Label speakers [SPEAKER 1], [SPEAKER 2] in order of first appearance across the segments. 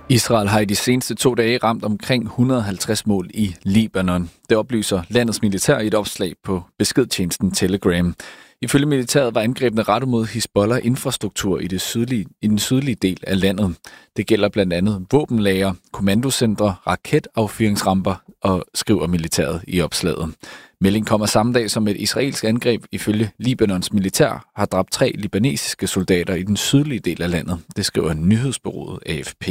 [SPEAKER 1] Israel har i de seneste 2 dage ramt omkring 150 mål i Libanon. Det oplyser landets militær i et opslag på beskedtjenesten Telegram. Ifølge militæret var angrebene rettet mod Hizbollah-infrastruktur i den sydlige del af landet. Det gælder blandt andet våbenlager, kommandocentre, raketaffyringsramper og skriver militæret i opslaget. Meldingen kommer samme dag som et israelsk angreb ifølge Libanons militær har dræbt 3 libanesiske soldater i den sydlige del af landet. Det skriver nyhedsbureauet AFP.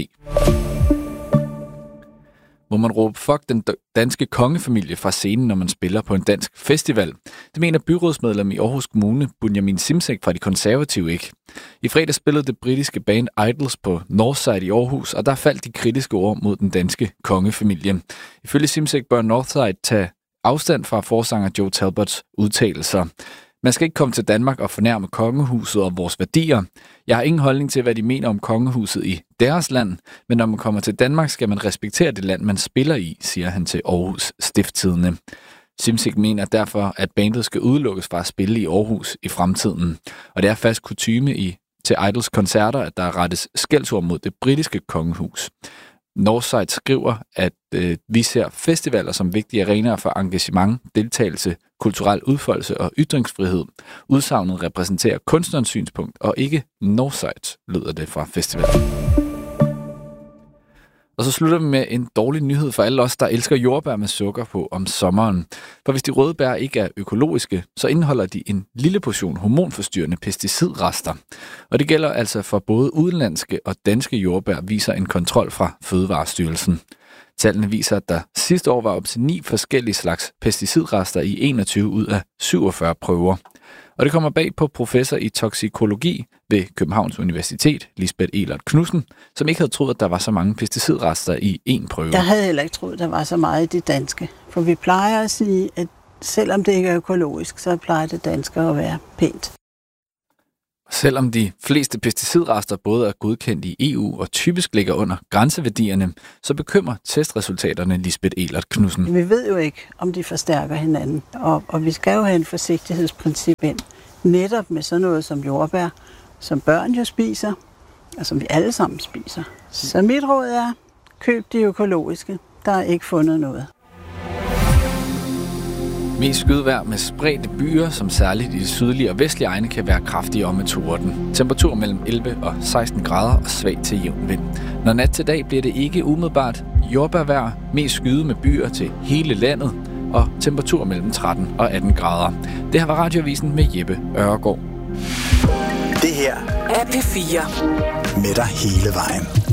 [SPEAKER 1] Må man råbe fuck den danske kongefamilie fra scenen, når man spiller på en dansk festival? Det mener byrådsmedlem i Aarhus Kommune, Bunyamin Simsek fra De Konservative ikke. I fredag spillede det britiske band Idols på Northside i Aarhus, og der faldt de kritiske ord mod den danske kongefamilie. Ifølge Simsek bør Northside tage afstand fra forsanger Joe Talbots udtalelser. Man skal ikke komme til Danmark og fornærme kongehuset og vores værdier. Jeg har ingen holdning til, hvad de mener om kongehuset i deres land, men når man kommer til Danmark, skal man respektere det land, man spiller i, siger han til Aarhus Stiftstidende. Simsek mener derfor, at bandet skal udelukkes fra at spille i Aarhus i fremtiden. Og det er fast kutyme til Idols koncerter, at der rettes skældsord mod det britiske kongehus. Northside skriver, at vi ser festivaler som vigtige arenaer for engagement, deltagelse, kulturel udfoldelse og ytringsfrihed. Udsagnet repræsenterer kunstnerens synspunkt, og ikke Northside, lyder det fra festivalen. Og så slutter vi med en dårlig nyhed for alle os, der elsker jordbær med sukker på om sommeren. For hvis de røde bær ikke er økologiske, så indeholder de en lille portion hormonforstyrrende pesticidrester. Og det gælder altså for både udenlandske og danske jordbær, viser en kontrol fra Fødevarestyrelsen. Tallene viser, at der sidste år var op til 9 forskellige slags pesticidrester i 21 ud af 47 prøver. Og det kommer bag på professor i toksikologi ved Københavns Universitet, Lisbeth Elert Knudsen, som ikke havde troet, at der var så mange pesticidrester i én prøve.
[SPEAKER 2] Jeg havde heller ikke troet, at der var så meget i det danske. For vi plejer at sige, at selvom det ikke er økologisk, så plejer det danske at være pænt.
[SPEAKER 1] Selvom de fleste pesticidrester både er godkendt i EU og typisk ligger under grænseværdierne, så bekymrer testresultaterne Lisbeth Elert Knudsen.
[SPEAKER 2] Vi ved jo ikke, om de forstærker hinanden, og vi skal jo have en forsigtighedsprincip ind. Netop med sådan noget som jordbær, som børn jo spiser, og som vi alle sammen spiser. Så mit råd er, køb de økologiske. Der er ikke fundet noget.
[SPEAKER 1] Mest skydevejr med spredte byer, som særligt i de sydlige og vestlige egne kan være kraftige om torden. Temperatur mellem 11 og 16 grader og svag til jævn vind. Når nat til dag bliver det ikke umiddelbart jordbærvejr, mest skyde med byer til hele landet og temperatur mellem 13 og 18 grader. Det her var Radioavisen med Jeppe Øregård.
[SPEAKER 3] Det her er P4 med dig hele vejen.